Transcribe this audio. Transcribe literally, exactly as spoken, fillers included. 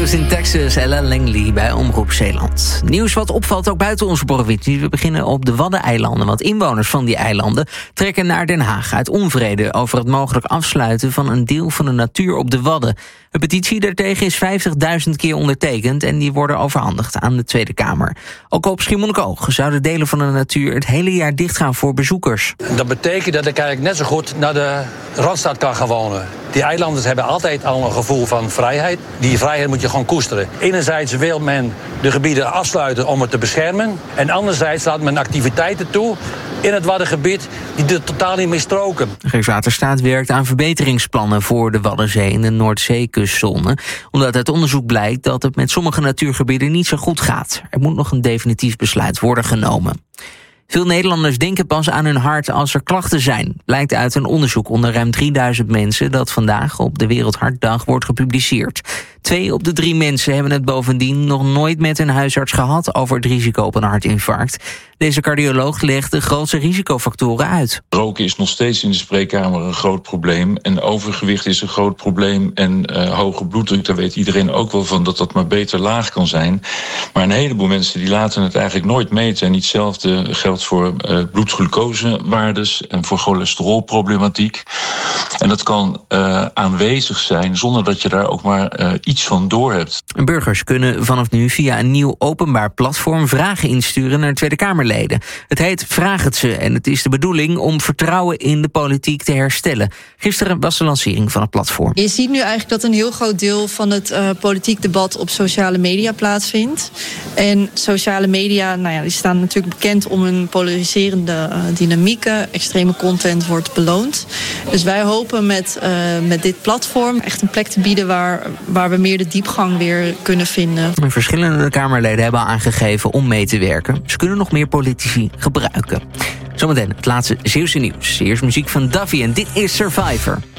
Nieuws in Texas, Ella Langley bij Omroep Zeeland. Nieuws wat opvalt ook buiten onze provincie. We beginnen op de Waddeneilanden, want inwoners van die eilanden trekken naar Den Haag uit onvrede over het mogelijk afsluiten van een deel van de natuur op de Wadden. Een petitie daartegen is vijftigduizend keer ondertekend en die worden overhandigd aan de Tweede Kamer. Ook op Schiermonnikoog zouden delen van de natuur het hele jaar dichtgaan voor bezoekers. Dat betekent dat ik eigenlijk net zo goed naar de Randstad kan gaan wonen. Die eilanders hebben altijd al een gevoel van vrijheid. Die vrijheid moet je gewoon koesteren. Enerzijds wil men de gebieden afsluiten om het te beschermen. En anderzijds laat men activiteiten toe in het Waddengebied die er totaal niet mee stroken. Rijkswaterstaat werkt aan verbeteringsplannen voor de Waddenzee en de Noordzeekustzone. Omdat uit onderzoek blijkt dat het met sommige natuurgebieden niet zo goed gaat. Er moet nog een definitief besluit worden genomen. Veel Nederlanders denken pas aan hun hart als er klachten zijn. Blijkt uit een onderzoek onder ruim drieduizend mensen dat vandaag op de Wereldhartdag wordt gepubliceerd. Twee op de drie mensen hebben het bovendien nog nooit met hun huisarts gehad over het risico op een hartinfarct. Deze cardioloog legt de grootste risicofactoren uit. Roken is nog steeds in de spreekkamer een groot probleem. En overgewicht is een groot probleem. En uh, hoge bloeddruk, daar weet iedereen ook wel van dat dat maar beter laag kan zijn. Maar een heleboel mensen die laten het eigenlijk nooit meten. En hetzelfde geldt voor uh, bloedglucosewaardes en voor cholesterolproblematiek. En dat kan uh, aanwezig zijn zonder dat je daar ook maar uh, iets van door hebt. Burgers kunnen vanaf nu via een nieuw openbaar platform vragen insturen naar Tweede Kamerleden. Het heet Vraag het ze en het is de bedoeling om vertrouwen in de politiek te herstellen. Gisteren was de lancering van het platform. Je ziet nu eigenlijk dat een heel groot deel van het uh, politiek debat op sociale media plaatsvindt. En sociale media, nou ja, die staan natuurlijk bekend om hun polariserende uh, dynamieken. Extreme content wordt beloond. Dus wij hopen met, uh, met dit platform echt een plek te bieden waar, waar we meer de diepgang weer kunnen vinden. Verschillende Kamerleden hebben aangegeven om mee te werken. Ze kunnen nog meer politici gebruiken. Zometeen het laatste Zeeuwse nieuws. Eerst muziek van Duffy en dit is Survivor.